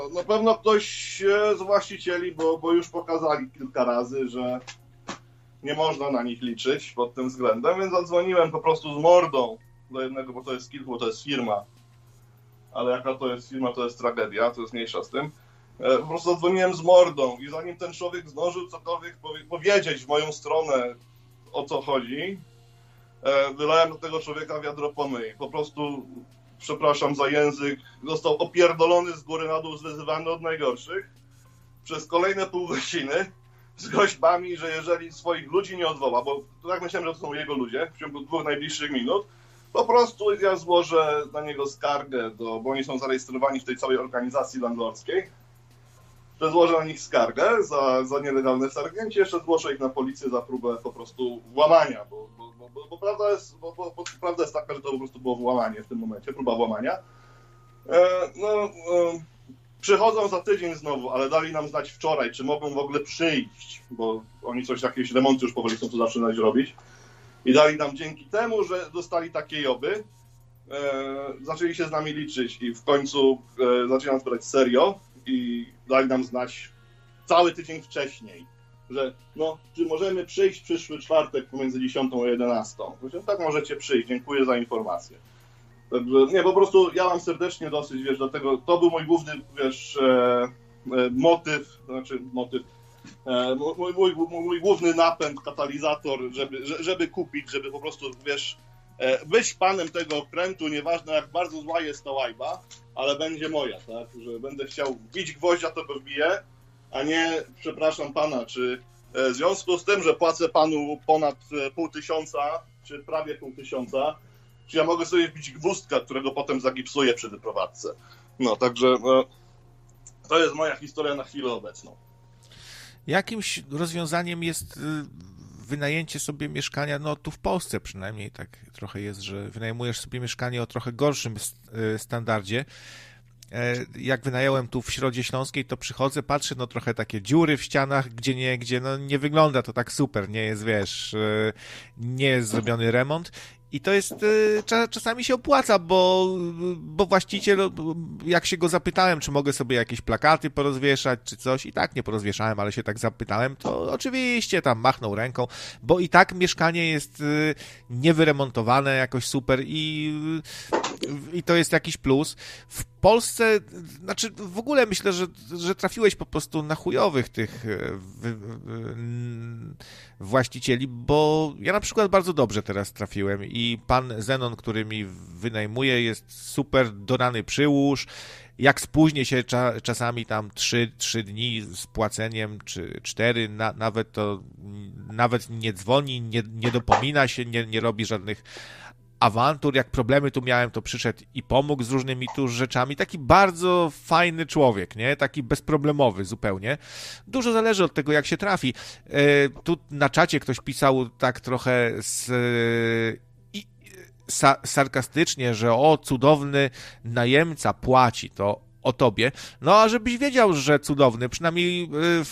Na pewno ktoś z właścicieli, bo już pokazali kilka razy, że nie można na nich liczyć pod tym względem, więc zadzwoniłem po prostu z mordą do jednego, bo to jest kilku, bo to jest firma. Ale jaka to jest firma, to jest tragedia, to jest mniejsza z tym. Po prostu zadzwoniłem z mordą i zanim ten człowiek zdążył cokolwiek powiedzieć w moją stronę, o co chodzi, wylałem do tego człowieka wiadro pomyj. Po prostu, przepraszam za język, został opierdolony z góry na dół, zwyzywany od najgorszych przez kolejne pół godziny z groźbami, że jeżeli swoich ludzi nie odwoła, bo tak myślałem, że to są jego ludzie w ciągu 2 najbliższych minut, po prostu ja złożę na niego skargę, bo oni są zarejestrowani w tej całej organizacji landlordzkiej, że złożę na nich skargę za nielegalne wtargnięcie, jeszcze zgłoszę ich na policję za próbę po prostu włamania, bo prawda jest taka, że to po prostu było włamanie w tym momencie, próba włamania. Przychodzą za tydzień znowu, ale dali nam znać wczoraj, czy mogą w ogóle przyjść, bo oni jakieś remonty już powoli chcą tu zaczynać robić. I dali nam dzięki temu, że dostali takie joby, zaczęli się z nami liczyć i w końcu zaczęli nas brać serio i dali nam znać cały tydzień wcześniej, że czy możemy przyjść przyszły czwartek pomiędzy 10 a 11. Mówię, tak, możecie przyjść, dziękuję za informację. Także nie, po prostu ja mam serdecznie dosyć, dlatego to był mój główny, motyw, mój główny napęd, katalizator, żeby kupić, żeby po prostu, być panem tego okrętu, nieważne jak bardzo zła jest ta łajba, ale będzie moja, tak, że będę chciał bić gwoździa, to go wbiję, a nie, przepraszam pana, czy w związku z tym, że płacę panu ponad 500, czy prawie 500, czy ja mogę sobie wbić gwózdka, którego potem zagipsuję przy wyprowadzce. Także to jest moja historia na chwilę obecną. Jakimś rozwiązaniem jest wynajęcie sobie mieszkania, tu w Polsce przynajmniej tak trochę jest, że wynajmujesz sobie mieszkanie o trochę gorszym standardzie. Jak wynająłem tu w Środzie Śląskiej, to przychodzę, patrzę, trochę takie dziury w ścianach, gdzie nie wygląda to tak super, nie jest, nie jest zrobiony remont. I to jest, czasami się opłaca, bo właściciel, jak się go zapytałem, czy mogę sobie jakieś plakaty porozwieszać, czy coś, i tak nie porozwieszałem, ale się tak zapytałem, to oczywiście tam machnął ręką, bo i tak mieszkanie jest niewyremontowane jakoś super i to jest jakiś plus. W Polsce, w ogóle myślę, że trafiłeś po prostu na chujowych tych właścicieli, bo ja na przykład bardzo dobrze teraz trafiłem i pan Zenon, który mi wynajmuje, jest super dodany przyłóż. Jak spóźnię się czasami tam 3 dni z płaceniem, czy 4, nawet nie dzwoni, nie dopomina się, nie robi żadnych awantur. Jak problemy tu miałem, to przyszedł i pomógł z różnymi tu rzeczami. Taki bardzo fajny człowiek, nie? Taki bezproblemowy zupełnie. Dużo zależy od tego, jak się trafi. Tu na czacie ktoś pisał tak trochę sarkastycznie, że cudowny najemca płaci to o tobie. A żebyś wiedział, że cudowny, przynajmniej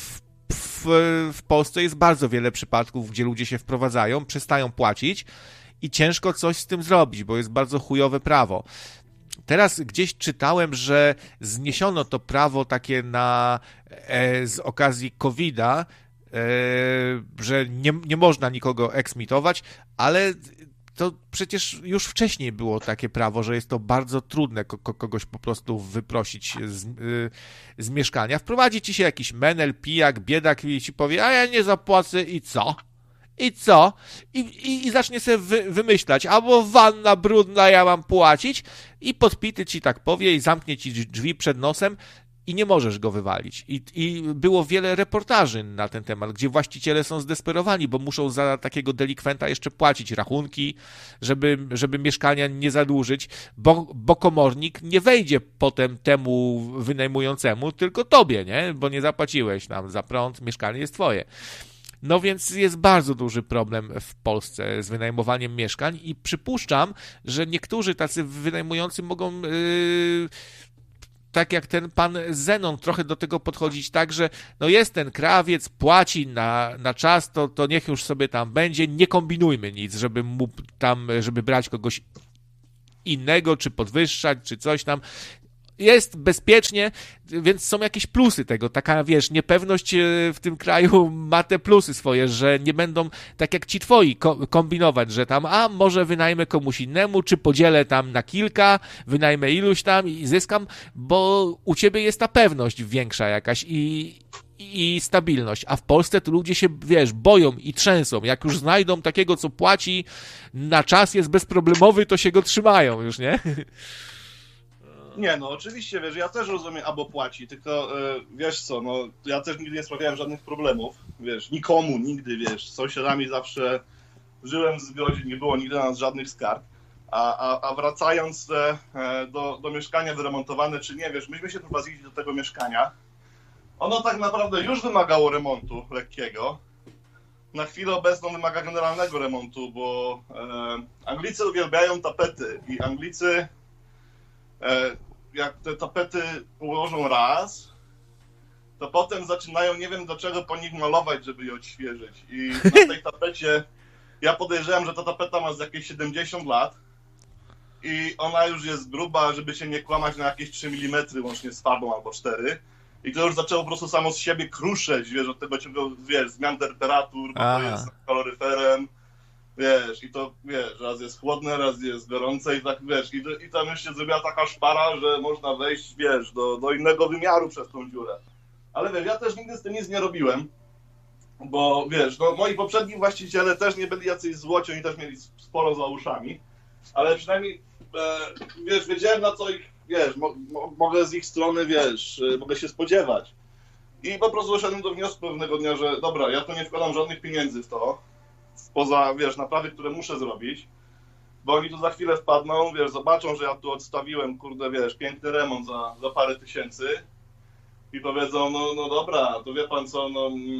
w Polsce jest bardzo wiele przypadków, gdzie ludzie się wprowadzają, przestają płacić i ciężko coś z tym zrobić, bo jest bardzo chujowe prawo. Teraz gdzieś czytałem, że zniesiono to prawo takie z okazji COVID-a, że nie można nikogo eksmitować, ale to przecież już wcześniej było takie prawo, że jest to bardzo trudne kogoś po prostu wyprosić z mieszkania. Wprowadzi ci się jakiś menel, pijak, biedak i ci powie, a ja nie zapłacę i co? I co? I zacznie sobie wymyślać, albo wanna brudna, ja mam płacić, i podpity ci tak powie i zamknie ci drzwi przed nosem i nie możesz go wywalić. I było wiele reportaży na ten temat, gdzie właściciele są zdesperowani, bo muszą za takiego delikwenta jeszcze płacić rachunki, żeby mieszkania nie zadłużyć, bo komornik nie wejdzie potem temu wynajmującemu, tylko tobie, nie? Bo nie zapłaciłeś nam za prąd, mieszkanie jest twoje. Więc jest bardzo duży problem w Polsce z wynajmowaniem mieszkań i przypuszczam, że niektórzy tacy wynajmujący mogą, tak jak ten pan Zenon, trochę do tego podchodzić tak, że jest ten krawiec, płaci na czas, to niech już sobie tam będzie, nie kombinujmy nic, żeby brać kogoś innego, czy podwyższać, czy coś tam. jest bezpiecznie, więc są jakieś plusy tego. Taka, wiesz, niepewność w tym kraju ma te plusy swoje, że nie będą tak jak ci twoi kombinować, że tam, może wynajmę komuś innemu, czy podzielę tam na kilka, wynajmę iluś tam i zyskam, bo u ciebie jest ta pewność większa jakaś i stabilność, a w Polsce to ludzie się, wiesz, boją i trzęsą. Jak już znajdą takiego, co płaci na czas, jest bezproblemowy, to się go trzymają już, nie? Nie, no oczywiście, wiesz, ja też rozumiem, albo płaci, tylko wiesz co, no ja też nigdy nie sprawiałem żadnych problemów, wiesz, nikomu nigdy, wiesz, z sąsiadami zawsze żyłem w zgodzie, nie było nigdy na nas żadnych skarg, a wracając do mieszkania wyremontowane, czy nie, wiesz, myśmy się prowadzili do tego mieszkania, ono tak naprawdę już wymagało remontu lekkiego, na chwilę obecną wymaga generalnego remontu, bo Anglicy uwielbiają tapety i Anglicy jak te tapety ułożą raz, to potem zaczynają, nie wiem do czego po nich malować, żeby je odświeżyć. I na tej tapecie, ja podejrzewam, że ta tapeta ma z jakieś 70 lat i ona już jest gruba, żeby się nie kłamać, na jakieś 3 mm łącznie z farbą albo 4. I to już zaczęło po prostu samo z siebie kruszeć, wiesz, od tego ciągu, wiesz, zmian temperatur, bo to jest kaloryferem. Wiesz, i to, wiesz, raz jest chłodne, raz jest gorące i tak, wiesz, i tam już się zrobiła taka szpara, że można wejść, wiesz, do innego wymiaru przez tą dziurę. Ale wiesz, ja też nigdy z tym nic nie robiłem, bo, wiesz, no moi poprzedni właściciele też nie byli jacyś złoci, oni też mieli sporo za uszami, ale przynajmniej, wiesz, wiedziałem na co ich, wiesz, mogę z ich strony, wiesz, mogę się spodziewać. I po prostu doszedłem do wniosku pewnego dnia, że dobra, ja tu nie wkładam żadnych pieniędzy w to, poza, wiesz, naprawy, które muszę zrobić, bo oni tu za chwilę wpadną, wiesz, zobaczą, że ja tu odstawiłem, kurde, wiesz, piękny remont za parę tysięcy i powiedzą, no dobra, to wie pan co,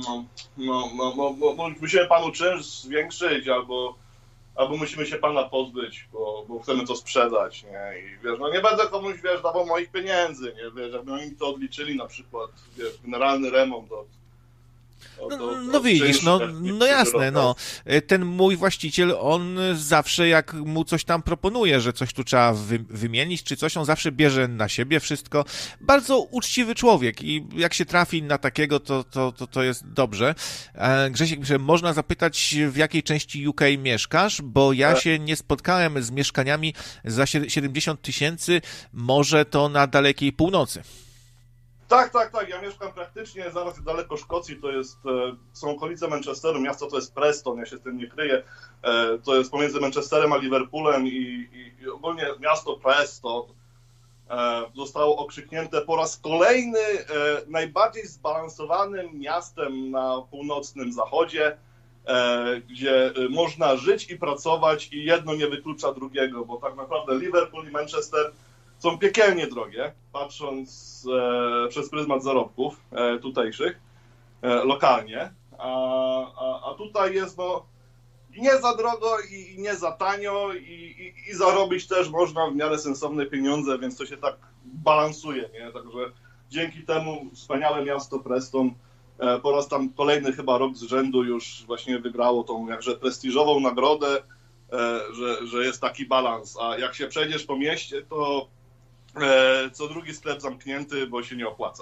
musimy panu czynsz zwiększyć, albo musimy się pana pozbyć, bo chcemy to sprzedać, nie, i wiesz, no nie będę komuś, wiesz, dawał moich pieniędzy, nie, wiesz, jakby oni to odliczyli na przykład, wiesz, generalny remont No widzisz, no jasne, no. Ten mój właściciel, on zawsze jak mu coś tam proponuje, że coś tu trzeba wymienić, czy coś, on zawsze bierze na siebie wszystko. Bardzo uczciwy człowiek i jak się trafi na takiego, to jest dobrze. Grzesiek, że można zapytać, w jakiej części UK mieszkasz, bo ja się nie spotkałem z mieszkaniami za 70 000, może to na dalekiej północy. Tak. Ja mieszkam praktycznie zaraz daleko Szkocji, to jest, są okolice Manchesteru, miasto to jest Preston, ja się z tym nie kryję. To jest pomiędzy Manchesterem a Liverpoolem i ogólnie miasto Preston zostało okrzyknięte po raz kolejny najbardziej zbalansowanym miastem na północnym zachodzie, gdzie można żyć i pracować i jedno nie wyklucza drugiego, bo tak naprawdę Liverpool i Manchester są piekielnie drogie, patrząc przez pryzmat zarobków tutejszych, lokalnie, a tutaj jest no nie za drogo i nie za tanio i zarobić też można w miarę sensowne pieniądze, więc to się tak balansuje, nie? Także dzięki temu wspaniałe miasto Preston po raz tam kolejny chyba rok z rzędu już właśnie wygrało tą jakże prestiżową nagrodę, że jest taki balans, a jak się przejdziesz po mieście, to co drugi sklep zamknięty, bo się nie opłaca.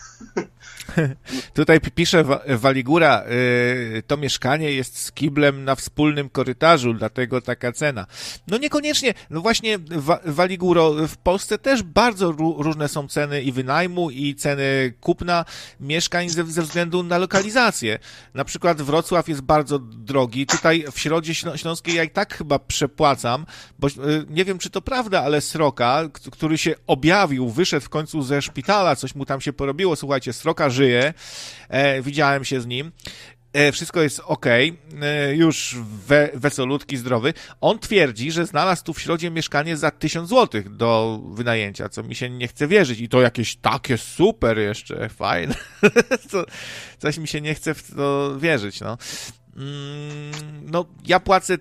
Tutaj pisze Waligura, to mieszkanie jest z kiblem na wspólnym korytarzu, dlatego taka cena. No niekoniecznie, no właśnie Waliguro, w Polsce też bardzo różne są ceny i wynajmu i ceny kupna mieszkań ze względu na lokalizację. Na przykład Wrocław jest bardzo drogi, tutaj w Środzie Śląskiej ja i tak chyba przepłacam, bo nie wiem czy to prawda, ale Sroka, który się objawił, wyszedł w końcu ze szpitala, coś mu tam się porobiło, słuchajcie, Sroka żyje, widziałem się z nim, wszystko jest okej, już wesolutki, zdrowy. On twierdzi, że znalazł tu w Środzie mieszkanie za 1000 zł do wynajęcia, co mi się nie chce wierzyć i to jakieś takie super jeszcze, fajne, coś mi się nie chce w to wierzyć, no. No, ja płacę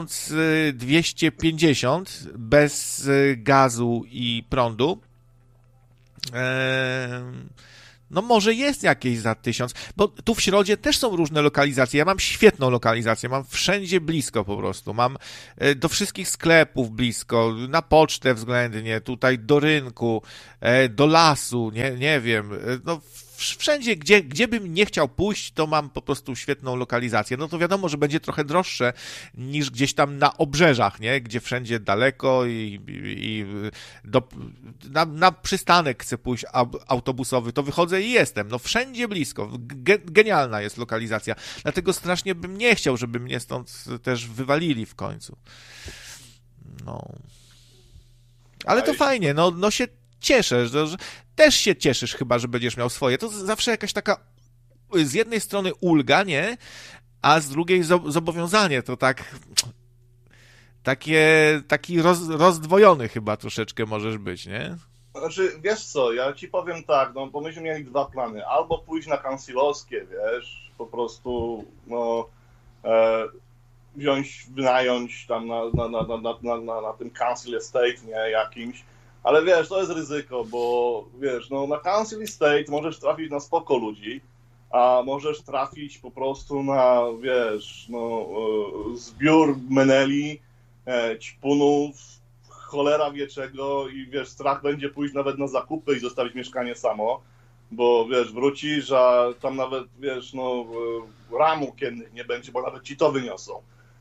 1250 bez gazu i prądu. No może jest jakieś za 1000, bo tu w Środzie też są różne lokalizacje. Ja mam świetną lokalizację, mam wszędzie blisko po prostu. Mam do wszystkich sklepów blisko, na pocztę względnie, tutaj do rynku, do lasu, nie wiem. No wszędzie, gdzie bym nie chciał pójść, to mam po prostu świetną lokalizację. No to wiadomo, że będzie trochę droższe niż gdzieś tam na obrzeżach, nie? Gdzie wszędzie daleko i na przystanek chcę pójść autobusowy, to wychodzę i jestem. No wszędzie blisko. Genialna jest lokalizacja. Dlatego strasznie bym nie chciał, żeby mnie stąd też wywalili w końcu. No. Ale to fajnie, no się cieszę, że też się cieszysz chyba, że będziesz miał swoje. To zawsze jakaś taka z jednej strony ulga, nie? A z drugiej zobowiązanie. To taki rozdwojony chyba troszeczkę możesz być, nie? Znaczy, wiesz co, ja ci powiem tak, no bo myśmy mieli dwa plany. Albo pójść na kancylowskie, wiesz, po prostu, no, wynająć tam na tym council estate, nie, jakimś. Ale wiesz, to jest ryzyko, bo wiesz, no na council estate możesz trafić na spoko ludzi, a możesz trafić po prostu na, wiesz, no, zbiór meneli, ćpunów, cholera wie czego i wiesz, strach będzie pójść nawet na zakupy i zostawić mieszkanie samo, bo wiesz, wrócisz, a tam nawet, wiesz, no, ramu kiennych nie będzie, bo nawet ci to wyniosą.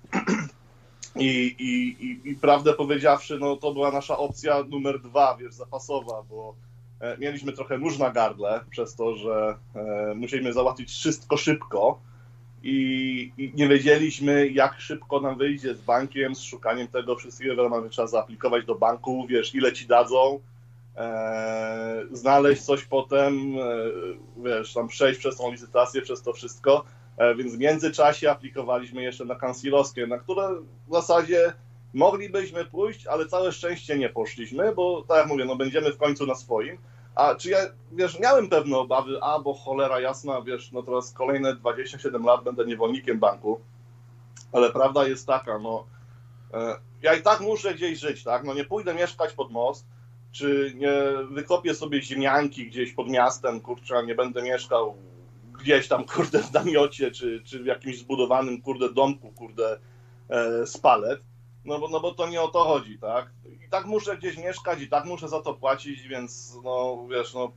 I prawdę powiedziawszy, no to była nasza opcja numer 2, wiesz, zapasowa, bo mieliśmy trochę nóż na gardle przez to, że musieliśmy załatwić wszystko szybko i nie wiedzieliśmy, jak szybko nam wyjdzie z bankiem, z szukaniem tego wszystkiego, mamy trzeba zaaplikować do banku, wiesz, ile ci dadzą, znaleźć coś potem, wiesz, tam przejść przez tą licytację, przez to wszystko. Więc w międzyczasie aplikowaliśmy jeszcze na kancylowskie, na które w zasadzie moglibyśmy pójść, ale całe szczęście nie poszliśmy, bo tak jak mówię, no będziemy w końcu na swoim. A czy ja, wiesz, miałem pewne obawy, bo cholera jasna, wiesz, no teraz kolejne 27 lat będę niewolnikiem banku, ale prawda jest taka, no ja i tak muszę gdzieś żyć, tak, no nie pójdę mieszkać pod most, czy nie wykopię sobie ziemianki gdzieś pod miastem, kurczę, nie będę mieszkał gdzieś tam, kurde, w namiocie, czy w jakimś zbudowanym, kurde, domku, kurde, z palet, no bo to nie o to chodzi, tak? I tak muszę gdzieś mieszkać, i tak muszę za to płacić, więc, no, wiesz, no,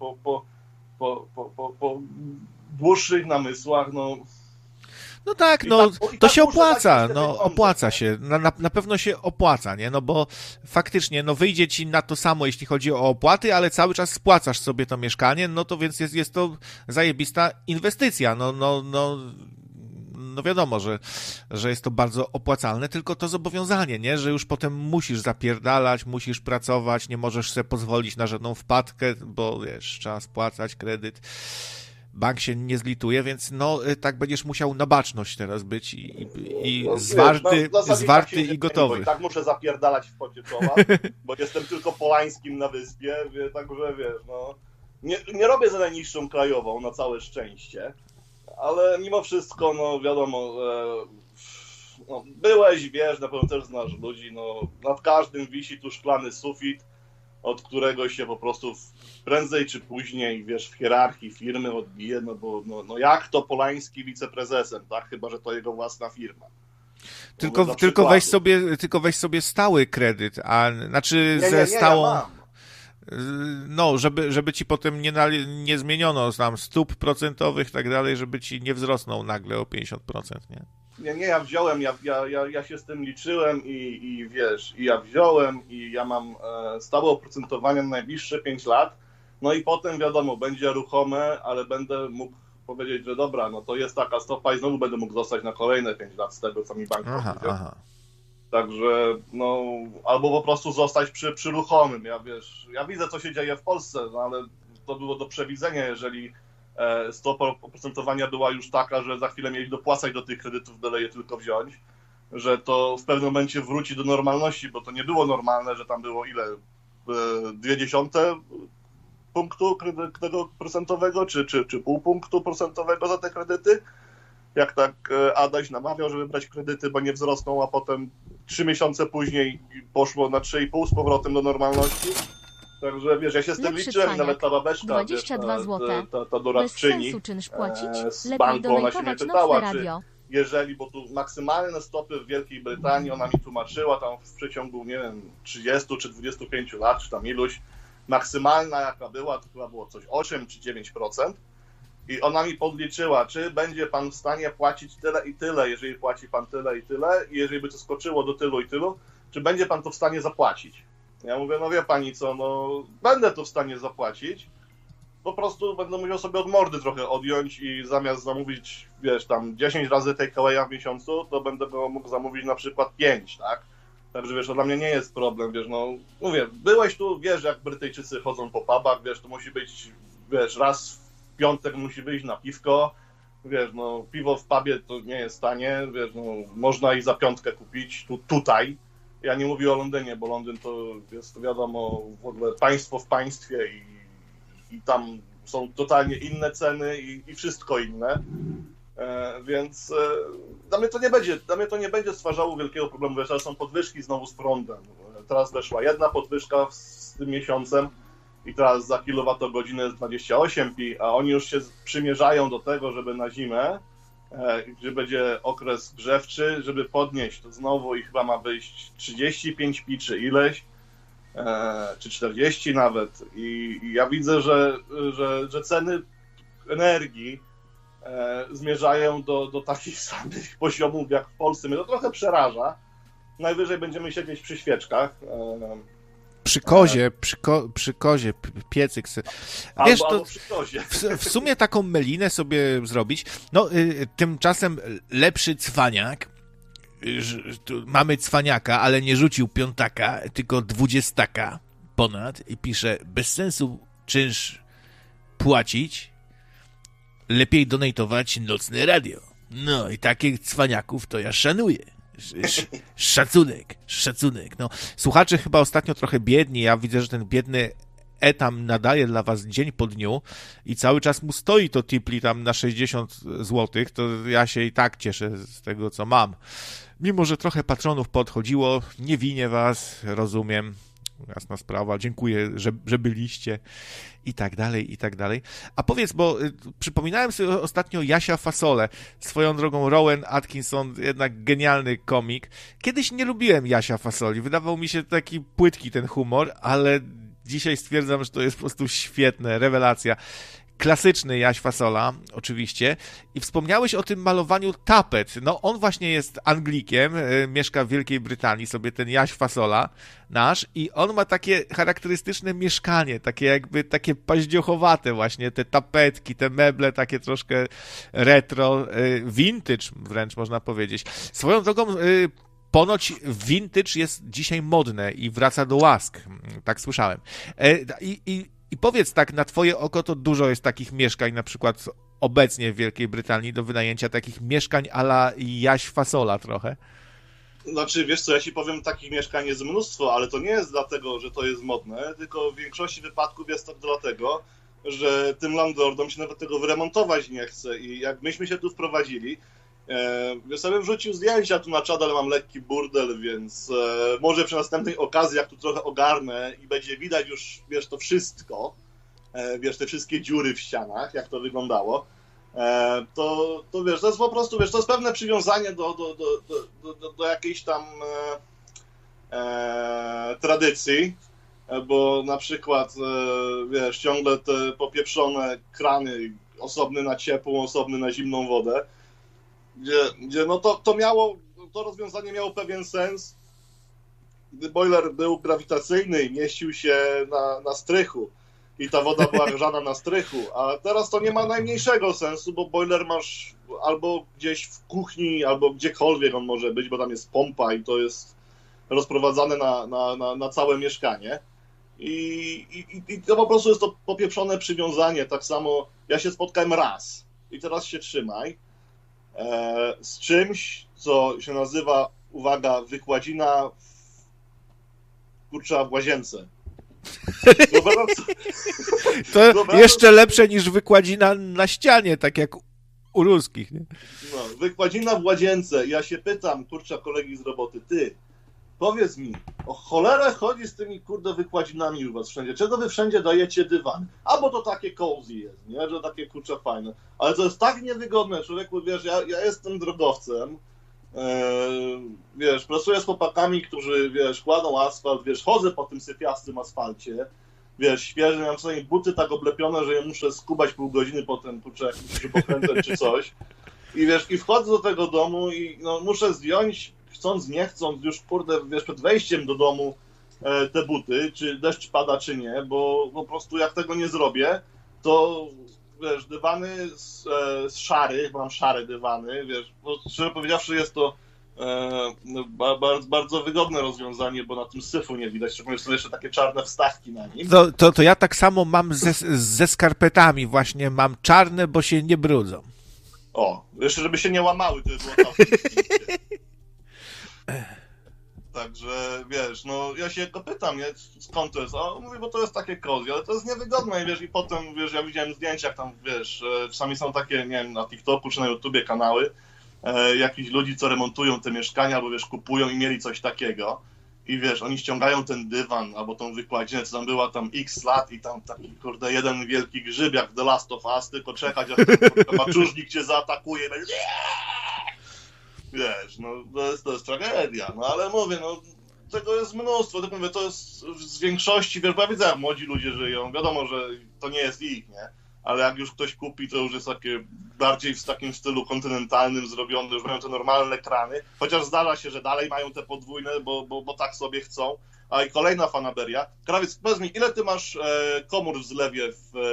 po dłuższych namysłach, no... No tak, no to się opłaca, no opłaca się, na pewno się opłaca, nie, no bo faktycznie, no wyjdzie ci na to samo, jeśli chodzi o opłaty, ale cały czas spłacasz sobie to mieszkanie, no to więc jest to zajebista inwestycja, no wiadomo, że jest to bardzo opłacalne, tylko to zobowiązanie, nie, że już potem musisz zapierdalać, musisz pracować, nie możesz sobie pozwolić na żadną wpadkę, bo wiesz, trzeba spłacać kredyt. Bank się nie zlituje, więc no tak będziesz musiał na baczność teraz być i no, zwarty tak i gotowy. I tak muszę zapierdalać w pocie czoła, bo jestem tylko Polańskim na wyspie, także wiesz, no nie robię za najniższą krajową, na całe szczęście, ale mimo wszystko, no wiadomo, no, byłeś, wiesz, na pewno też znasz ludzi, no nad każdym wisi tu szklany sufit, od którego się po prostu prędzej czy później, wiesz, w hierarchii firmy odbije, no bo no jak to Polański wiceprezesem, tak? Chyba że to jego własna firma. Tylko weź sobie stały kredyt, a znaczy ze stałą... Ja mam. No, żeby ci potem nie zmieniono tam stóp procentowych i tak dalej, żeby ci nie wzrosnął nagle o 50%, nie? Nie, ja wziąłem, ja się z tym liczyłem i wiesz, i ja wziąłem i ja mam stałe oprocentowanie na najbliższe 5 lat, no i potem wiadomo, będzie ruchome, ale będę mógł powiedzieć, że dobra, no to jest taka stopa i znowu będę mógł zostać na kolejne 5 lat z tego, co mi bank powiedział. Także, no, albo po prostu zostać przy ruchomym, ja widzę, co się dzieje w Polsce, no ale to było do przewidzenia, jeżeli stopa oprocentowania była już taka, że za chwilę mieli dopłacać do tych kredytów, byle je tylko wziąć, że to w pewnym momencie wróci do normalności, bo to nie było normalne, że tam było ile? 0,2 punktu tego procentowego, czy pół punktu procentowego za te kredyty? Jak tak Adaś namawiał, żeby brać kredyty, bo nie wzrosną, a potem 3 miesiące później poszło na 3,5 z powrotem do normalności. Także wiesz, ja się z tym Lepszy liczyłem i cwaniak. nawet ta babeczka, 22 wiesz, złote. ta Bez doradczyni sensu czynsz płacić? z Lepiej banku, ona się mnie donatować pytała, nocne czy radio. jeżeli, bo tu maksymalne stopy w Wielkiej Brytanii, ona mi tłumaczyła tam w przeciągu, nie wiem, 30 czy 25 lat, czy tam iluś, maksymalna jaka była, to chyba było coś 8 czy 9%. I ona mi podliczyła, czy będzie pan w stanie płacić tyle i tyle, jeżeli płaci pan tyle i tyle, i jeżeli by to skoczyło do tylu i tylu, czy będzie pan to w stanie zapłacić? Ja mówię, no wie pani co, no będę to w stanie zapłacić, po prostu będę musiał sobie od mordy trochę odjąć i zamiast zamówić, wiesz, tam 10 razy takeawaya w miesiącu, to będę go mógł zamówić na przykład 5, tak? Także wiesz, to dla mnie nie jest problem, wiesz, no mówię, byłeś tu, wiesz, jak Brytyjczycy chodzą po pubach, wiesz, to musi być, wiesz, raz w piątek musi wyjść na piwko, wiesz, no piwo w pubie to nie jest tanie, wiesz, no można i za piątkę kupić tutaj. Ja nie mówię o Londynie, bo Londyn to jest, wiadomo, w ogóle państwo w państwie i tam są totalnie inne ceny i wszystko inne, więc dla mnie to nie będzie stwarzało wielkiego problemu, wiesz, teraz są podwyżki znowu z prądem, teraz weszła jedna podwyżka z tym miesiącem i teraz za kilowatogodzinę jest 28p, a oni już się przymierzają do tego, żeby na zimę, gdzie będzie okres grzewczy, żeby podnieść to znowu i chyba ma wyjść 35p czy ileś, czy 40 nawet. I ja widzę, że ceny energii zmierzają do takich samych poziomów jak w Polsce. Mnie to trochę przeraża. Najwyżej będziemy siedzieć przy świeczkach. Przy kozie, piecyk. Wiesz, albo przy kozie. W sumie taką melinę sobie zrobić. No, tymczasem lepszy cwaniak, mamy cwaniaka, ale nie rzucił piątaka, tylko 20 ponad i pisze, bez sensu czynsz płacić, lepiej donatować nocne radio. No i takich cwaniaków to ja szanuję. Szacunek. No, słuchacze chyba ostatnio trochę biedni. Ja widzę, że ten biedny Etam nadaje dla was dzień po dniu i cały czas mu stoi to tipli tam na 60 zł, to ja się i tak cieszę z tego, co mam. Mimo, że trochę patronów podchodziło, nie winię was, rozumiem. Jasna sprawa, dziękuję, że byliście i tak dalej, i tak dalej. A powiedz, bo przypominałem sobie ostatnio Jasia Fasolę. Swoją drogą Rowan Atkinson, jednak genialny komik. Kiedyś nie lubiłem Jasia Fasoli, wydawał mi się taki płytki ten humor, ale dzisiaj stwierdzam, że to jest po prostu świetne, rewelacja. Klasyczny Jaś Fasola, oczywiście. I wspomniałeś o tym malowaniu tapet. No, on właśnie jest Anglikiem, mieszka w Wielkiej Brytanii, sobie ten Jaś Fasola nasz i on ma takie charakterystyczne mieszkanie, takie paździochowate właśnie, te tapetki, te meble takie troszkę retro, vintage wręcz można powiedzieć. Swoją drogą ponoć vintage jest dzisiaj modne i wraca do łask, tak słyszałem. I powiedz tak, na twoje oko to dużo jest takich mieszkań, na przykład obecnie w Wielkiej Brytanii do wynajęcia takich mieszkań a la Jaś Fasola trochę? Znaczy, wiesz co, ja ci powiem, takich mieszkań jest mnóstwo, ale to nie jest dlatego, że to jest modne, tylko w większości wypadków jest to dlatego, że tym landlordom się nawet tego wyremontować nie chce i jak myśmy się tu wprowadzili, ja sobie wrzucił zdjęcia tu na czat, ale mam lekki burdel, więc może przy następnej okazji, jak tu trochę ogarnę i będzie widać już, wiesz, to wszystko, wiesz, te wszystkie dziury w ścianach, jak to wyglądało, to wiesz, to jest po prostu, wiesz, to jest pewne przywiązanie do jakiejś tam tradycji, bo na przykład, wiesz, ciągle te popieprzone krany, osobny na ciepłą, osobny na zimną wodę, gdzie no to rozwiązanie miało pewien sens, gdy boiler był grawitacyjny i mieścił się na strychu i ta woda była grzana na strychu, a teraz to nie ma najmniejszego sensu, bo boiler masz albo gdzieś w kuchni, albo gdziekolwiek on może być, bo tam jest pompa i to jest rozprowadzane na całe mieszkanie. I to po prostu jest to popieprzone przywiązanie. Tak samo ja się spotkałem raz i teraz się trzymaj, z czymś, co się nazywa, uwaga, wykładzina w łazience. To jeszcze lepsze niż wykładzina na ścianie, tak jak u ruskich, nie? No, wykładzina w łazience. Ja się pytam, kolegi z roboty, ty, powiedz mi, o cholerę chodzi z tymi, kurde, wykładzinami u was wszędzie. Czego wy wszędzie dajecie dywany? A bo to takie cozy jest, nie? Że takie, kurczę, fajne. Ale to jest tak niewygodne, człowieku, wiesz, ja jestem drogowcem, wiesz, pracuję z chłopakami, którzy, wiesz, kładą asfalt, wiesz, chodzę po tym sypiastym asfalcie, wiesz, świeży, mam sobie buty tak oblepione, że je muszę skubać pół godziny potem, kurczę, jak muszę się pokręcać czy coś. I wiesz, i wchodzę do tego domu i no, muszę zdjąć, chcąc, nie chcąc, już kurde, wiesz, przed wejściem do domu te buty, czy deszcz pada, czy nie, bo po prostu jak tego nie zrobię, to wiesz, dywany z szarych, mam szare dywany, wiesz, bo szczerze powiedziawszy jest to bardzo, bardzo wygodne rozwiązanie, bo na tym syfu nie widać, szczególnie są jeszcze takie czarne wstawki na nim. To ja tak samo mam ze skarpetami, właśnie mam czarne, bo się nie brudzą. O, jeszcze żeby się nie łamały, to było całkiem. Także, wiesz, no ja się go pytam, nie, skąd to jest, a mówię, bo to jest takie cozy, ale to jest niewygodne i wiesz, i potem, wiesz, ja widziałem zdjęcia, jak tam, wiesz, czasami są takie, nie wiem, na TikToku czy na YouTubie kanały jakichś ludzi, co remontują te mieszkania, albo wiesz, kupują i mieli coś takiego i wiesz, oni ściągają ten dywan, albo tą wykładzinę, co tam była tam x lat i tam taki, kurde, jeden wielki grzyb, jak w The Last of Us, tylko czekać, aż ten maczużnik cię zaatakuje, no, wiesz, no to jest tragedia, no ale mówię, no tego jest mnóstwo, tak mówię, to jest z większości, wiesz, bo ja widzę, jak młodzi ludzie żyją, wiadomo, że to nie jest ich, nie, ale jak już ktoś kupi, to już jest takie bardziej w takim stylu kontynentalnym zrobione, już mają te normalne krany, chociaż zdarza się, że dalej mają te podwójne, bo tak sobie chcą. A i kolejna fanaberia. Krawiec, powiedz mi, ile ty masz komór w zlewie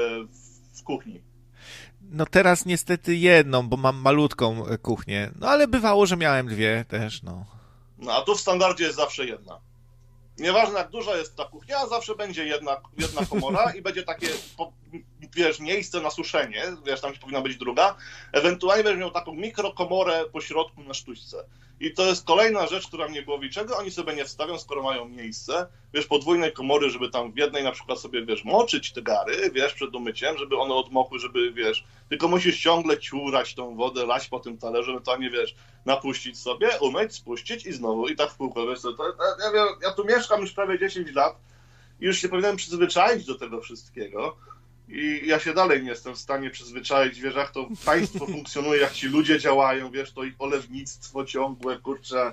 w kuchni? No teraz niestety jedną, bo mam malutką kuchnię. No ale bywało, że miałem dwie też, no. No a tu w standardzie jest zawsze jedna. Nieważne jak duża jest ta kuchnia, zawsze będzie jedna komora i będzie takie, wiesz, miejsce na suszenie, wiesz, tam powinna być druga, ewentualnie będziesz miał taką mikrokomorę po środku na sztućce. I to jest kolejna rzecz, która mnie głowi, czego oni sobie nie wstawią, skoro mają miejsce, wiesz, podwójnej komory, żeby tam w jednej na przykład sobie, wiesz, moczyć te gary, wiesz, przed umyciem, żeby one odmokły, żeby, wiesz, tylko musisz ciągle ciurać tą wodę, lać po tym talerzu, ewentualnie, wiesz, napuścić sobie, umyć, spuścić i znowu, i tak w kółko, wiesz, ja tu mieszkam już prawie 10 lat i już się powinienem przyzwyczaić do tego wszystkiego. I ja się dalej nie jestem w stanie przyzwyczaić, wiesz, jak to państwo funkcjonuje, jak ci ludzie działają, wiesz, to ich polewnictwo ciągłe, kurczę.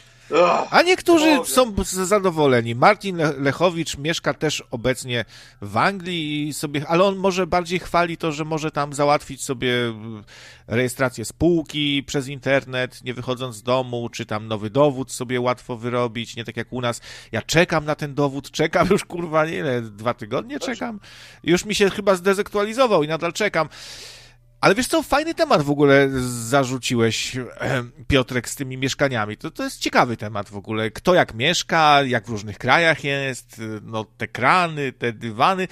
A niektórzy są zadowoleni. Martin Lechowicz mieszka też obecnie w Anglii i sobie, ale on może bardziej chwali to, że może tam załatwić sobie rejestrację spółki przez internet, nie wychodząc z domu, czy tam nowy dowód sobie łatwo wyrobić, nie tak jak u nas. Ja czekam na ten dowód, czekam już, kurwa, nie ile, 2 tygodnie czekam. Już mi się chyba zdezaktualizował i nadal czekam. Ale wiesz co, fajny temat w ogóle zarzuciłeś, Piotrek, z tymi mieszkaniami. To jest ciekawy temat w ogóle. Kto jak mieszka, jak w różnych krajach jest, no te krany, te dywany.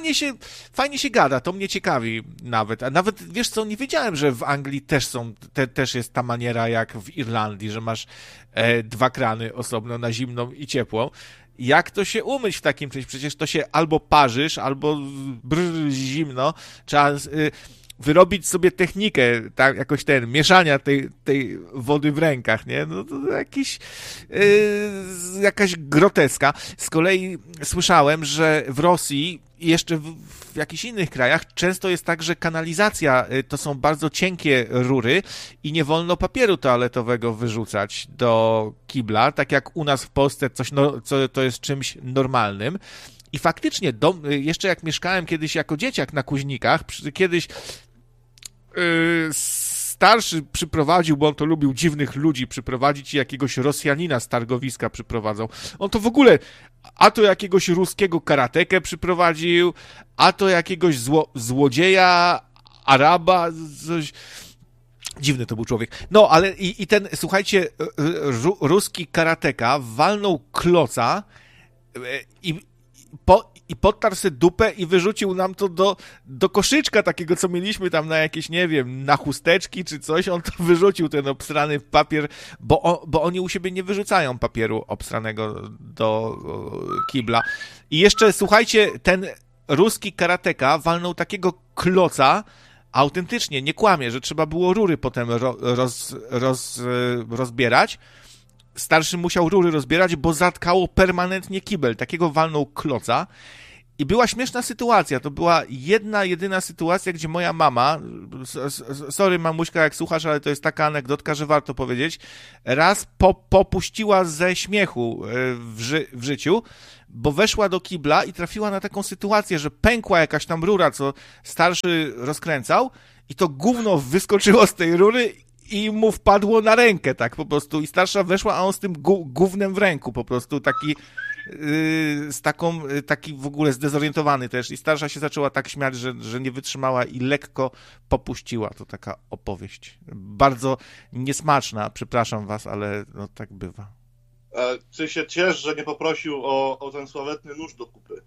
Fajnie się gada, to mnie ciekawi nawet. A nawet, wiesz co, nie wiedziałem, że w Anglii też jest ta maniera jak w Irlandii, że masz 2 krany osobno na zimną i ciepłą. Jak to się umyć w takim czymś? Przecież to się albo parzysz, albo zimno. Trzeba wyrobić sobie technikę, tak, jakoś mieszania tej wody w rękach, nie? No to jakaś groteska. Z kolei słyszałem, że w Rosji i jeszcze w jakichś innych krajach często jest tak, że kanalizacja to są bardzo cienkie rury i nie wolno papieru toaletowego wyrzucać do kibla, tak jak u nas w Polsce co to jest czymś normalnym. I faktycznie, jeszcze jak mieszkałem kiedyś jako dzieciak na Kuźnikach, kiedyś starszy przyprowadził, bo on to lubił dziwnych ludzi przyprowadzić i jakiegoś Rosjanina z targowiska przyprowadzał. On to w ogóle, a to jakiegoś ruskiego karatekę przyprowadził, a to jakiegoś złodzieja, Araba, coś. Dziwny to był człowiek. No, ale i ten, słuchajcie, ruski karateka walnął kloca i podtarł sobie dupę i wyrzucił nam to do koszyczka takiego, co mieliśmy tam na jakieś, nie wiem, na chusteczki czy coś. On to wyrzucił, ten obsrany papier, bo oni u siebie nie wyrzucają papieru obsranego do kibla. I jeszcze, słuchajcie, ten ruski karateka walnął takiego kloca, autentycznie, nie kłamie, że trzeba było rury potem rozbierać. starszy musiał rury rozbierać, bo zatkało permanentnie kibel. Takiego walnął kloca. I była śmieszna sytuacja. To była jedyna sytuacja, gdzie moja mama, sorry mamuśka, jak słuchasz, ale to jest taka anegdotka, że warto powiedzieć, raz popuściła ze śmiechu w życiu, bo weszła do kibla i trafiła na taką sytuację, że pękła jakaś tam rura, co starszy rozkręcał i to gówno wyskoczyło z tej rury i mu wpadło na rękę, tak po prostu. I starsza weszła, a on z tym gównem w ręku, po prostu taki w ogóle zdezorientowany też. I starsza się zaczęła tak śmiać, że nie wytrzymała i lekko popuściła. To taka opowieść. Bardzo niesmaczna, przepraszam was, ale no tak bywa. Czy się ciesz, że nie poprosił o ten sławetny nóż do kupy?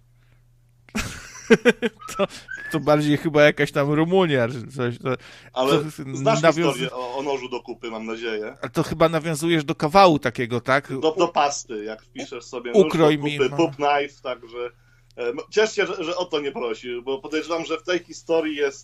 To bardziej chyba jakaś tam Rumunia, czy coś. Ale znasz historię o nożu do kupy, mam nadzieję. Ale to chyba nawiązujesz do kawału takiego, tak? Do pasty, jak wpiszesz sobie Ukroj nóż do kupy, pup knife, także ciesz się, że o to nie prosił, bo podejrzewam, że w tej historii jest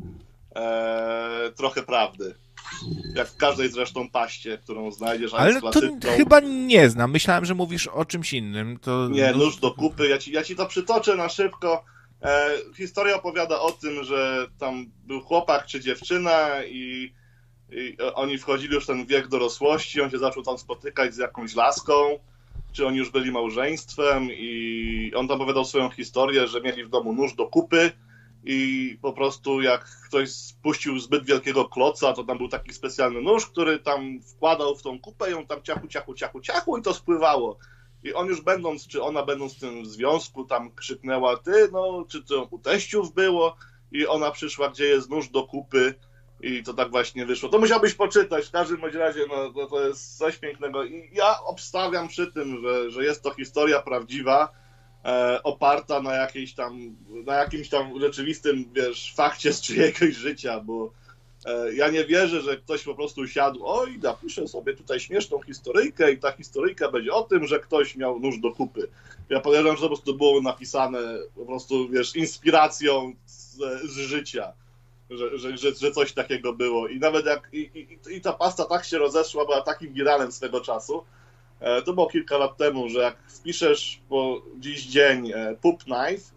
trochę prawdy. Jak w każdej zresztą paście, którą znajdziesz. Ale to chyba nie znam. Myślałem, że mówisz o czymś innym. Nie, nóż do kupy. Ja ci to przytoczę na szybko. Historia opowiada o tym, że tam był chłopak czy dziewczyna i oni wchodzili już w ten wiek dorosłości, on się zaczął tam spotykać z jakąś laską, czy oni już byli małżeństwem i on tam opowiadał swoją historię, że mieli w domu nóż do kupy i po prostu jak ktoś spuścił zbyt wielkiego kloca, to tam był taki specjalny nóż, który tam wkładał w tą kupę i on tam ciachu i to spływało. I on już czy ona będąc w tym związku tam krzyknęła, czy to u teściów było? I ona przyszła, gdzie jest nóż do kupy i to tak właśnie wyszło. To musiałbyś poczytać, w każdym razie to jest coś pięknego. I ja obstawiam przy tym, że jest to historia prawdziwa, oparta na jakimś tam rzeczywistym, fakcie z czyjegoś życia, bo ja nie wierzę, że ktoś po prostu siadł, napiszę sobie tutaj śmieszną historyjkę i ta historyjka będzie o tym, że ktoś miał nóż do kupy. Ja podejrzewam, że to po prostu było napisane po prostu, inspiracją z życia, że coś takiego było. I nawet jak i ta pasta tak się rozeszła, była takim wiralem swego czasu, to było kilka lat temu, że jak wpiszesz po dziś dzień pup knife,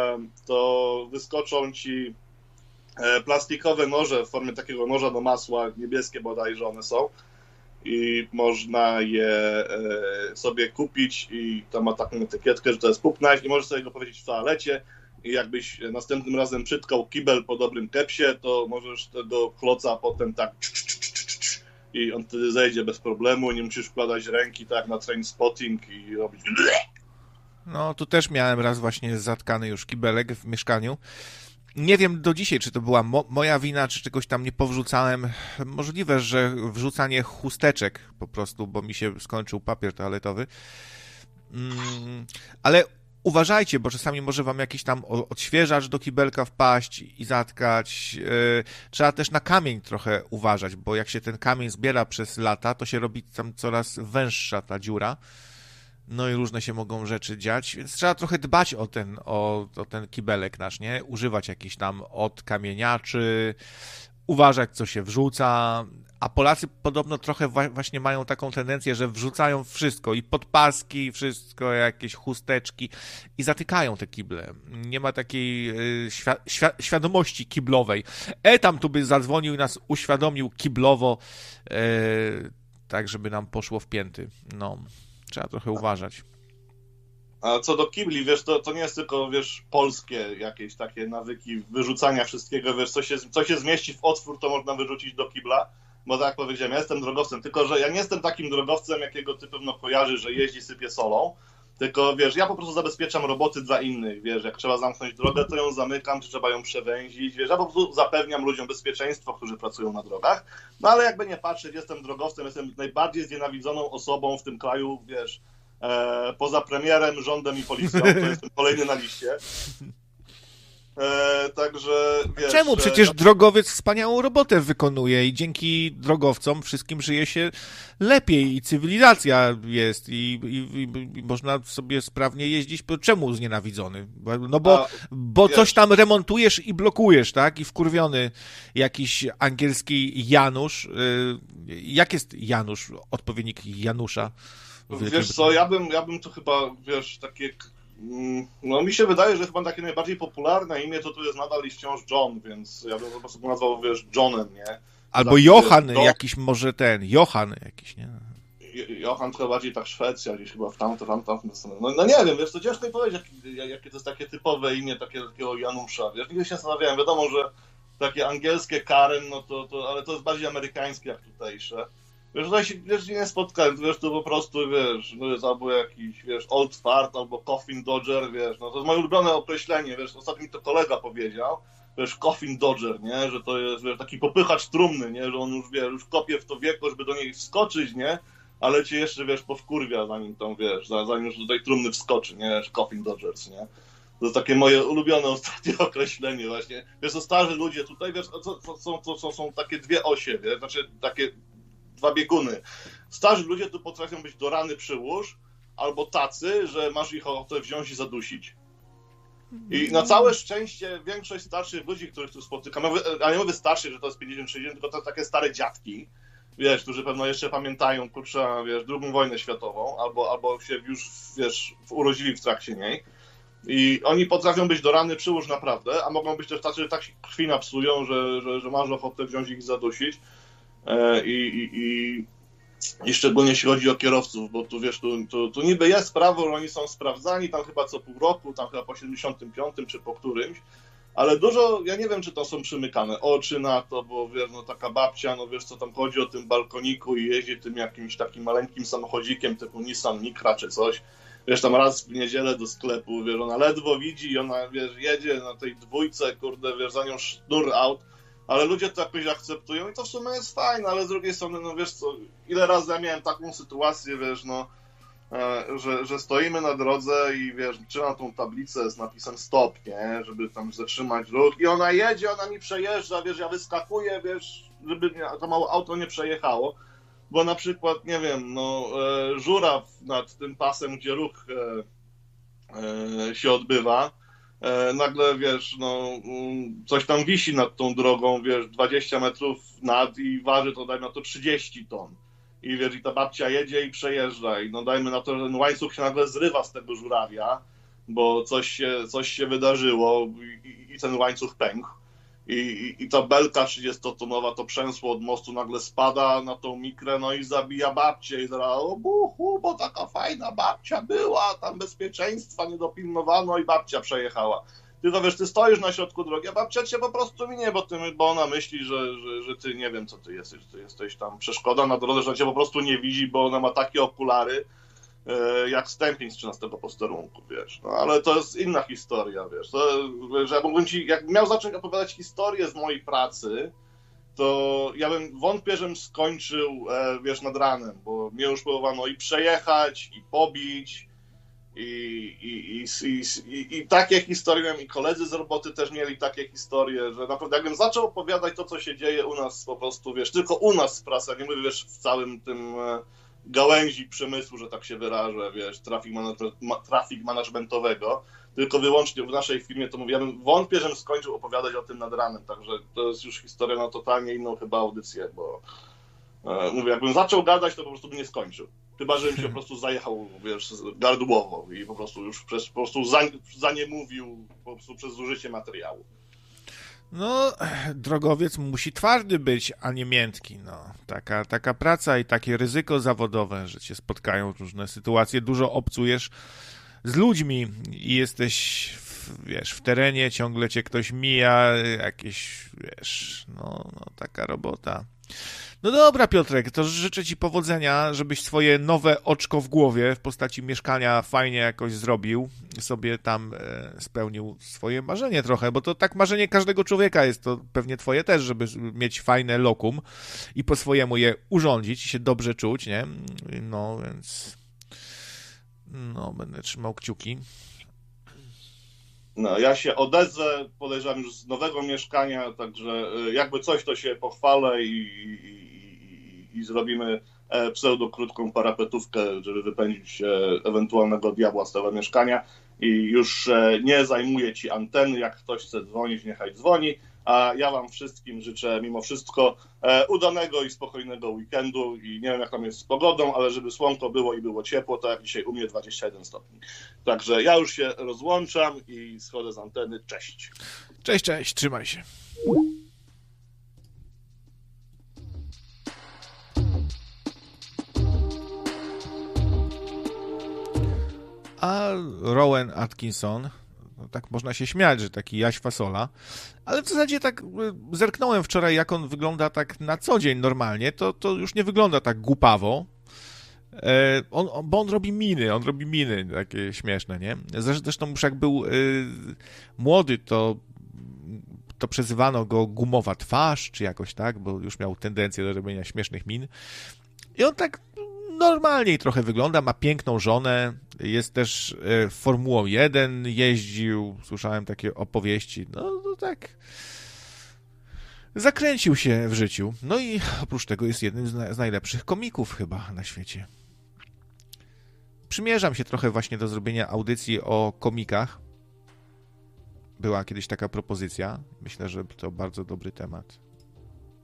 to wyskoczą ci plastikowe noże w formie takiego noża do masła, niebieskie bodajże one są i można je sobie kupić i tam ma taką etykietkę, że to jest pup knife i możesz sobie go powiedzieć w toalecie i jakbyś następnym razem przytkał kibel po dobrym kepsie, to możesz tego kloca potem tak i on wtedy zejdzie bez problemu, nie musisz wkładać ręki tak na Trainspotting i robić. No, tu też miałem raz właśnie zatkany już kibelek w mieszkaniu. Nie wiem do dzisiaj, czy to była moja wina, czy czegoś tam nie powrzucałem. Możliwe, że wrzucanie chusteczek po prostu, bo mi się skończył papier toaletowy. Ale uważajcie, bo czasami może wam jakiś tam odświeżacz do kibelka wpaść i zatkać. Trzeba też na kamień trochę uważać, bo jak się ten kamień zbiera przez lata, to się robi tam coraz węższa ta dziura. No i różne się mogą rzeczy dziać, więc trzeba trochę dbać o ten kibelek nasz, nie? Używać jakichś tam odkamieniaczy, uważać, co się wrzuca, a Polacy podobno trochę właśnie mają taką tendencję, że wrzucają wszystko, i podpaski, i wszystko, jakieś chusteczki i zatykają te kible. Nie ma takiej świadomości kiblowej. Tam tu by zadzwonił i nas uświadomił kiblowo, tak żeby nam poszło w pięty. No, trzeba trochę uważać. A co do kibli, to nie jest tylko, polskie jakieś takie nawyki wyrzucania wszystkiego, co się zmieści w otwór, to można wyrzucić do kibla, bo tak jak powiedziałem, ja jestem drogowcem, tylko że ja nie jestem takim drogowcem, jakiego ty pewno kojarzy, że jeździ, sypie solą, tylko ja po prostu zabezpieczam roboty dla innych, jak trzeba zamknąć drogę, to ją zamykam, czy trzeba ją przewęzić, ja po prostu zapewniam ludziom bezpieczeństwo, którzy pracują na drogach, no ale jakby nie patrzeć, jestem drogowcem, jestem najbardziej znienawidzoną osobą w tym kraju, poza premierem, rządem i policją, to jestem kolejny na liście. Także wiesz... Czemu? Przecież drogowiec wspaniałą robotę wykonuje i dzięki drogowcom wszystkim żyje się lepiej i cywilizacja jest i można sobie sprawnie jeździć. Czemu znienawidzony? No bo coś tam remontujesz i blokujesz, tak? I wkurwiony jakiś angielski Janusz. Jak jest Janusz, odpowiednik Janusza? Wiesz co, ja bym to chyba, wiesz, takie... No mi się wydaje, że chyba takie najbardziej popularne imię to tu jest nadal i wciąż John, więc ja bym po prostu nazwał, wiesz, Johnem, nie? Albo Johan, jakiś może Johan jakiś, nie? Johan trochę bardziej tak Szwecja, gdzieś chyba w tamtym. No nie wiem, wiesz, to ciężko mi powiedzieć, jakie to jest takie typowe imię takiego Janusza, wiesz, nigdy się zastanawiałem, wiadomo, że takie angielskie Karen, no ale to jest bardziej amerykańskie jak tutejsze. Wiesz, tutaj się nie spotkałem, wiesz, to po prostu, wiesz, no jest albo jakiś, wiesz, old fart, albo coffin dodger, wiesz, no to jest moje ulubione określenie, wiesz, ostatnio mi to kolega powiedział, wiesz, coffin dodger, nie, że to jest, wiesz, taki popychacz trumny, nie, że on już, wiesz, już kopie w to wieko, żeby do niej wskoczyć, nie, ale cię jeszcze, wiesz, powkurwia, zanim tam, wiesz, zanim już do tej trumny wskoczy, nie, coffin dodgers, nie. To jest takie moje ulubione ostatnie określenie właśnie. Wiesz, to starzy ludzie tutaj, wiesz, to są takie dwie osie, wiesz, znaczy takie dwa bieguny. Starzy ludzie tu potrafią być do rany przyłóż, albo tacy, że masz ich ochotę wziąć i zadusić. I na całe szczęście większość starszych ludzi, których tu spotykam, a nie mówię starszych, że to jest 50-60, tylko to takie stare dziadki, wiesz, którzy pewno jeszcze pamiętają, kurczę, wiesz, II wojnę światową, albo się już, wiesz, urodzili w trakcie niej. I oni potrafią być do rany przyłóż naprawdę, a mogą być też tacy, że tak się krwi napsują, że masz ochotę wziąć ich i zadusić. I szczególnie jeśli chodzi o kierowców, bo tu wiesz, tu niby jest prawo, że oni są sprawdzani tam chyba co pół roku, tam chyba po 75 czy po którymś, ale dużo, ja nie wiem, czy to są przymykane oczy na to, bo wiesz, no taka babcia, no wiesz, co tam chodzi o tym balkoniku i jeździ tym jakimś takim maleńkim samochodzikiem typu Nissan Micra czy coś. Wiesz, tam raz w niedzielę do sklepu, wiesz, ona ledwo widzi i ona, wiesz, jedzie na tej dwójce, kurde, wiesz, za nią sznur aut, ale ludzie to jakoś akceptują i to w sumie jest fajne, ale z drugiej strony, no wiesz co, ile razy ja miałem taką sytuację, wiesz, no, że stoimy na drodze i wiesz, trzymam tą tablicę z napisem stop, nie, żeby tam zatrzymać ruch i ona jedzie, ona mi przejeżdża, wiesz, ja wyskakuję, wiesz, żeby to małe auto nie przejechało, bo na przykład, nie wiem, no, żuraw nad tym pasem, gdzie ruch się odbywa, nagle, wiesz, no, coś tam wisi nad tą drogą, wiesz, 20 metrów nad i waży to, dajmy na to 30 ton. I wiesz, i ta babcia jedzie i przejeżdża i no dajmy na to, że ten łańcuch się nagle zrywa z tego żurawia, bo coś się wydarzyło i ten łańcuch pękł. I ta belka 30-tonowa, to przęsło od mostu nagle spada na tą mikrę, no i zabija babcię i zaraz, o buchu, bo taka fajna babcia była, tam bezpieczeństwa nie dopilnowano i babcia przejechała. Tylko wiesz, ty stoisz na środku drogi, a babcia cię po prostu minie, bo ona myśli, że ty nie wiem co ty jesteś tam przeszkoda na drodze, że cię po prostu nie widzi, bo ona ma takie okulary, jak stępień z 13 posterunku, wiesz. No ale to jest inna historia, wiesz. To, że ja mógłbym ci, jakbym miał zacząć opowiadać historię z mojej pracy, to ja bym wątpię, żebym skończył, wiesz, nad ranem, bo mnie już próbowano i przejechać, i pobić, i takie historie miałem, i koledzy z roboty też mieli takie historie, że naprawdę jakbym zaczął opowiadać to, co się dzieje u nas po prostu, wiesz, tylko u nas w pracy, nie mówię, wiesz, w całym tym gałęzi przemysłu, że tak się wyrażę, wiesz, traffic managementowego, tylko wyłącznie w naszej firmie, to mówię, ja bym wątpię, żebym skończył opowiadać o tym nad ranem, także to jest już historia na totalnie inną chyba audycję, bo mówię, jakbym zaczął gadać, to po prostu bym nie skończył. Chyba, żebym się po prostu zajechał, wiesz, gardłowo i po prostu już zaniemówił po prostu przez zużycie materiału. No, drogowiec musi twardy być, a nie miętki. No, taka praca i takie ryzyko zawodowe, że cię spotkają różne sytuacje. Dużo obcujesz z ludźmi i jesteś, wiesz, w terenie, ciągle cię ktoś mija, jakieś, wiesz, no taka robota. No dobra, Piotrek, to życzę ci powodzenia, żebyś swoje nowe oczko w głowie w postaci mieszkania fajnie jakoś zrobił, sobie tam spełnił swoje marzenie trochę, bo to tak marzenie każdego człowieka jest, to pewnie twoje też, żeby mieć fajne lokum i po swojemu je urządzić i się dobrze czuć, nie? No, więc no, będę trzymał kciuki. No, ja się odezwę, podejrzewam już z nowego mieszkania, także jakby coś, to się pochwalę i zrobimy pseudo-krótką parapetówkę, żeby wypędzić ewentualnego diabła z tego mieszkania i już nie zajmuję ci anteny, jak ktoś chce dzwonić, niechaj dzwoni, a ja wam wszystkim życzę mimo wszystko udanego i spokojnego weekendu i nie wiem jak tam jest z pogodą, ale żeby słonko było i było ciepło, to jak dzisiaj u mnie 21 stopni. Także ja już się rozłączam i schodzę z anteny. Cześć. Cześć, cześć, trzymaj się. A Rowan Atkinson, no tak można się śmiać, że taki Jaś Fasola, ale w zasadzie tak zerknąłem wczoraj, jak on wygląda tak na co dzień normalnie, to już nie wygląda tak głupawo, bo on robi miny takie śmieszne, nie? Zresztą już jak był młody, to przezywano go gumowa twarz, czy jakoś tak, bo już miał tendencję do robienia śmiesznych min. I on tak normalniej trochę wygląda, ma piękną żonę, jest też Formułą 1, jeździł, słyszałem takie opowieści, no tak zakręcił się w życiu. No i oprócz tego jest jednym z najlepszych komików chyba na świecie. Przymierzam się trochę właśnie do zrobienia audycji o komikach. Była kiedyś taka propozycja. Myślę, że to bardzo dobry temat.